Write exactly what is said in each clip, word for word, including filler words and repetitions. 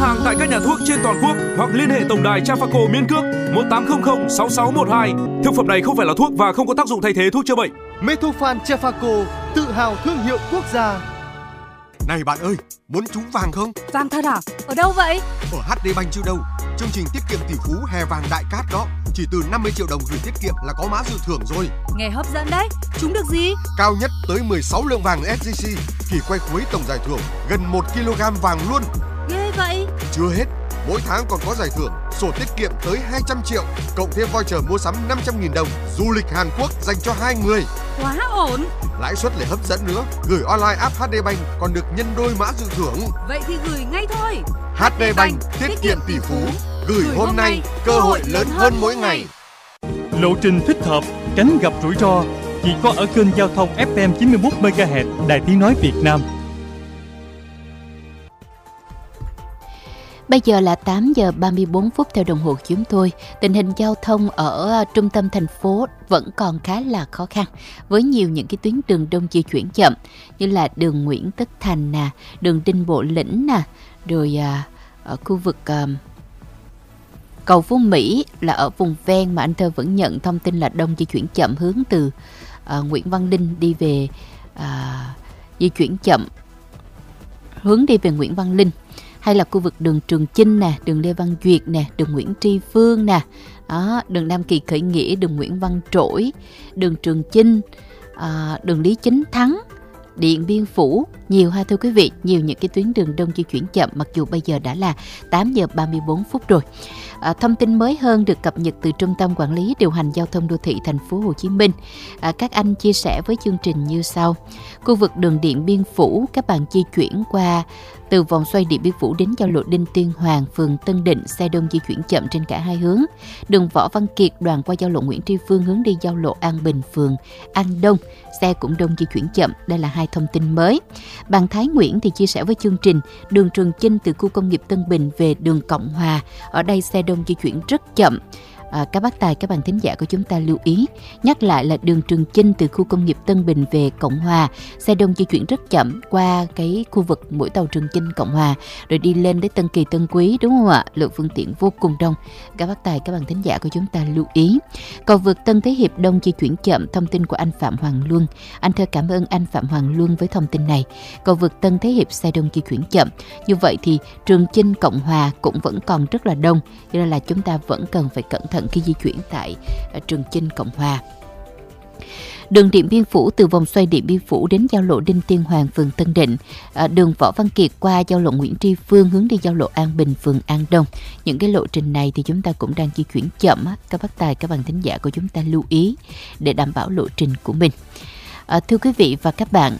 hàng tại các nhà thuốc trên toàn quốc hoặc liên hệ tổng đài Trafaco miễn cước một tám không không sáu sáu một hai. Thực phẩm này không phải là thuốc và không có tác dụng thay thế thuốc chữa bệnh. Metofan Trafaco, tự hào thương hiệu quốc gia. Này bạn ơi, muốn trúng vàng không? Vàng thật à? Ở đâu vậy? Ở hát đê Bank chứ đâu. Chương trình tiết kiệm tỷ phú hè vàng đại cát đó. Chỉ từ năm mươi triệu đồng gửi tiết kiệm là có mã dự thưởng rồi. Nghe hấp dẫn đấy. Trúng được gì? Cao nhất tới mười sáu lượng vàng ét gi xê. Kỳ quay cuối tổng giải thưởng gần một ki lô gam vàng luôn. Ghê vậy. Chưa hết, mỗi tháng còn có giải thưởng sổ tiết kiệm tới hai trăm triệu, cộng thêm voucher mua sắm năm trăm nghìn đồng, du lịch Hàn Quốc dành cho hai người. Quá ổn. Lãi suất lại hấp dẫn nữa, gửi online app hát đê Bank còn được nhân đôi mã dự thưởng. Vậy thì gửi ngay thôi. hát đê Bank, tiết kiệm tỷ phú, gửi hôm nay, cơ hội lớn hơn mỗi ngày. Lộ trình thích hợp, tránh gặp rủi ro, chỉ có ở kênh giao thông ép em chín mươi mốt mê ga héc Đài Tiếng nói Việt Nam. Bây giờ là tám giờ ba mươi bốn phút theo đồng hồ chúng tôi. Tình hình giao thông ở trung tâm thành phố vẫn còn khá là khó khăn, với nhiều những cái tuyến đường đông di chuyển chậm, như là đường Nguyễn Tất Thành nè, đường Đinh Bộ Lĩnh nè, rồi à, ở khu vực à, cầu Phú Mỹ là ở vùng ven mà anh Thơ vẫn nhận thông tin là đông di chuyển chậm hướng từ à, Nguyễn Văn Linh đi về à, di chuyển chậm hướng đi về Nguyễn Văn Linh, hay là khu vực đường Trường Chinh nè, đường Lê Văn Duyệt nè, đường Nguyễn Tri Phương nè, đó, đường Nam Kỳ Khởi Nghĩa, đường Nguyễn Văn Trỗi, đường Trường Chinh, à, đường Lý Chính Thắng, Điện Biên Phủ, nhiều ha thưa quý vị, nhiều những cái tuyến đường đông di chuyển chậm mặc dù bây giờ đã là tám giờ ba mươi bốn phút rồi. À, thông tin mới hơn được cập nhật từ Trung tâm Quản lý Điều hành Giao thông Đô thị Thành phố Hồ Chí Minh. À, các anh chia sẻ với chương trình như sau. Khu vực đường Điện Biên Phủ, các bạn di chuyển qua từ vòng xoay Điện Biên Phủ đến giao lộ Đinh Tiên Hoàng, phường Tân Định, xe đông di chuyển chậm trên cả hai hướng. Đường Võ Văn Kiệt đoạn qua giao lộ Nguyễn Tri Phương hướng đi giao lộ An Bình, phường An Đông, xe cũng đông di chuyển chậm. Đây là hai thông tin mới. Bạn Thái Nguyễn thì chia sẻ với chương trình đường Trường Chinh từ khu công nghiệp Tân Bình về đường Cộng Hòa, ở đây xe đông di chuyển rất chậm. À, các bác tài, các bạn thính giả của chúng ta lưu ý, nhắc lại là đường Trường Chinh từ khu công nghiệp Tân Bình về Cộng Hòa, xe đông di chuyển rất chậm qua cái khu vực mũi tàu Trường Chinh Cộng Hòa rồi đi lên đến Tân Kỳ Tân Quý, đúng không ạ? Lượng phương tiện vô cùng đông. Các bác tài, các bạn thính giả của chúng ta lưu ý. Cầu vượt Tân Thế Hiệp đông di chuyển chậm, thông tin của anh Phạm Hoàng Luân. Anh Thơ cảm ơn anh Phạm Hoàng Luân với thông tin này. Cầu vượt Tân Thế Hiệp xe đông di chuyển chậm. Như vậy thì Trường Chinh Cộng Hòa cũng vẫn còn rất là đông, cho nên là chúng ta vẫn cần phải cẩn thận khi di chuyển tại uh, Trường Chinh Cộng Hòa. Đường Điện Biên Phủ từ vòng xoay Điện Biên Phủ đến giao lộ Đinh Tiên Hoàng, phường Tân Định, uh, đường Võ Văn Kiệt qua giao lộ Nguyễn Tri Phương hướng đi giao lộ An Bình, phường An Đông. Những cái lộ trình này thì chúng ta cũng đang di chuyển chậm á. Các bác tài, các bạn thính giả của chúng ta lưu ý để đảm bảo lộ trình của mình. Uh, thưa quý vị và các bạn,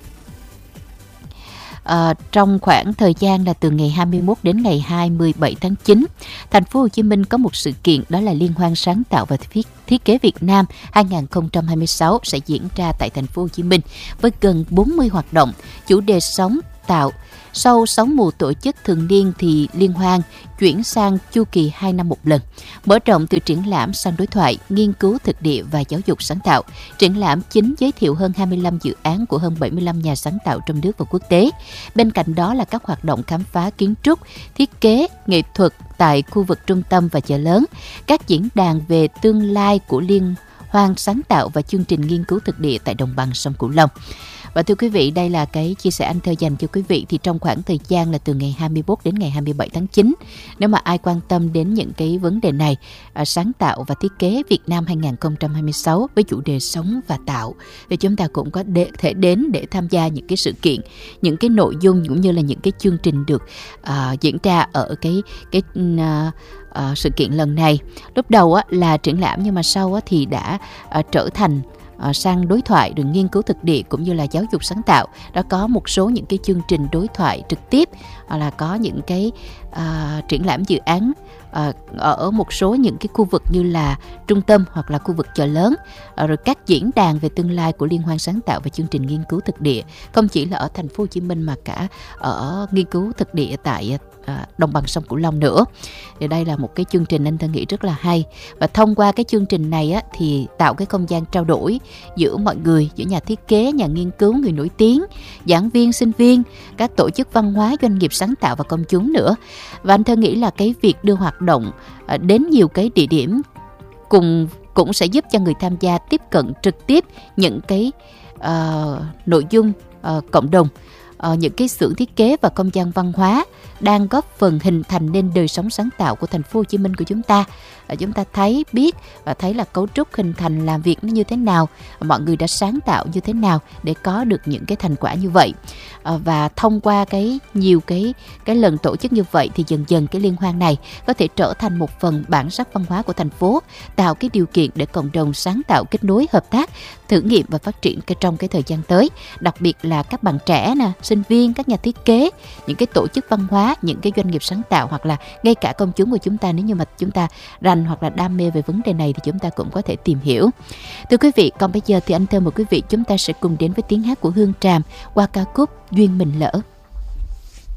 À, trong khoảng thời gian là từ ngày hai mươi mốt đến ngày hai mươi bảy tháng chín, Thành phố Hồ Chí Minh có một sự kiện, đó là Liên hoan sáng tạo và thiết, thiết kế Việt Nam hai không hai sáu sẽ diễn ra tại Thành phố Hồ Chí Minh với gần bốn mươi hoạt động, chủ đề sống tạo. Sau sáu mùa tổ chức thường niên thì liên hoan chuyển sang chu kỳ hai năm một lần, mở rộng từ triển lãm sang đối thoại, nghiên cứu thực địa và giáo dục sáng tạo. Triển lãm chính giới thiệu hơn hai mươi lăm dự án của hơn bảy mươi lăm nhà sáng tạo trong nước và quốc tế. Bên cạnh đó là các hoạt động khám phá kiến trúc, thiết kế, nghệ thuật tại khu vực trung tâm và chợ lớn, các diễn đàn về tương lai của liên hoan sáng tạo và chương trình nghiên cứu thực địa tại đồng bằng sông Cửu Long. Và thưa quý vị, đây là cái chia sẻ anh Thơ dành cho quý vị thì trong khoảng thời gian là từ ngày hai mươi mốt đến ngày hai mươi bảy tháng chín. Nếu mà ai quan tâm đến những cái vấn đề này, à, sáng tạo và thiết kế Việt Nam hai không hai sáu với chủ đề sống và tạo, thì chúng ta cũng có để, thể đến để tham gia những cái sự kiện, những cái nội dung cũng như là những cái chương trình được à, diễn ra ở cái cái à, à, sự kiện lần này. Lúc đầu á, là triển lãm nhưng mà sau á, thì đã à, trở thành À, sang đối thoại, đường nghiên cứu thực địa cũng như là giáo dục sáng tạo. Đã có một số những cái chương trình đối thoại trực tiếp, hoặc là có những cái à, triển lãm dự án à, ở một số những cái khu vực như là trung tâm hoặc là khu vực chợ lớn, à, rồi các diễn đàn về tương lai của Liên hoan sáng tạo và chương trình nghiên cứu thực địa, không chỉ là ở thành phố Hồ Chí Minh mà cả ở nghiên cứu thực địa tại à, đồng bằng sông Cửu Long nữa. Thì đây là một cái chương trình anh Thơ nghĩ rất là hay, và thông qua cái chương trình này á, thì tạo cái không gian trao đổi giữa mọi người, giữa nhà thiết kế, nhà nghiên cứu, người nổi tiếng, giảng viên, sinh viên, các tổ chức văn hóa, doanh nghiệp sáng tạo và công chúng nữa. Và anh Thơ nghĩ là cái việc đưa hoạt động à, đến nhiều cái địa điểm cùng cũng sẽ giúp cho người tham gia tiếp cận trực tiếp những cái uh, nội dung uh, cộng đồng, uh, những cái xưởng thiết kế và không gian văn hóa đang góp phần hình thành nên đời sống sáng tạo của thành phố Hồ Chí Minh của chúng ta. Uh, chúng ta thấy biết và thấy là cấu trúc hình thành làm việc nó như thế nào, mọi người đã sáng tạo như thế nào để có được những cái thành quả như vậy. Uh, và thông qua cái nhiều cái cái lần tổ chức như vậy thì dần dần cái liên hoan này có thể trở thành một phần bản sắc văn hóa của thành phố, tạo cái điều kiện để cộng đồng sáng tạo kết nối, hợp tác, thử nghiệm và phát triển cái trong cái thời gian tới. Đặc biệt là các bạn trẻ nè, sinh viên, các nhà thiết kế, những cái tổ chức văn hóa, những cái doanh nghiệp sáng tạo, hoặc là ngay cả công chúng của chúng ta, nếu như mà chúng ta rành hoặc là đam mê về vấn đề này thì chúng ta cũng có thể tìm hiểu. Thưa quý vị, còn bây giờ thì anh Thơ mời quý vị chúng ta sẽ cùng đến với tiếng hát của Hương Tràm qua ca khúc Duyên Mình Lỡ.